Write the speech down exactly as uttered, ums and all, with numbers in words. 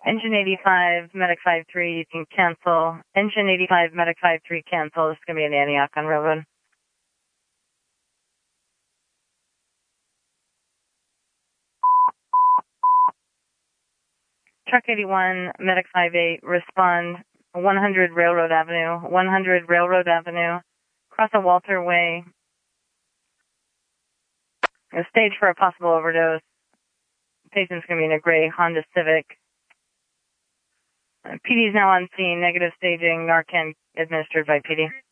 Engine eighty-five, Medic five three, you can cancel. Engine eighty-five, Medic five three, cancel. This is going to be in Antioch on Railroad. Truck eighty-one, Medic five eight, respond. one hundred Railroad Avenue, one hundred Railroad Avenue, cross a Walter Way. A stage for a possible overdose. Patient's going to be in a gray Honda Civic. Uh, P D is now on scene. Negative staging. Narcan administered by P D.